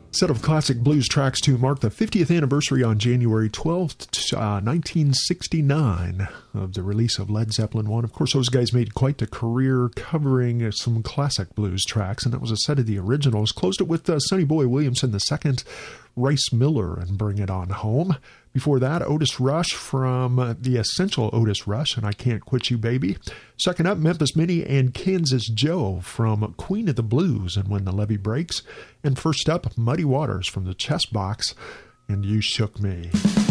Set of classic blues tracks to mark the 50th anniversary on January 12th, 1969 of the release of Led Zeppelin 1. Of course, those guys made quite a career covering some classic blues tracks, and that was a set of the originals. Closed it with Sonny Boy Williamson II, Rice Miller, and Bring It On Home. Before that, Otis Rush from the Essential Otis Rush and I Can't Quit You Baby. Second up, Memphis Minnie and Kansas Joe from Queen of the Blues and When the Levee Breaks. And first up, Muddy Waters from the Chess Box and You Shook Me.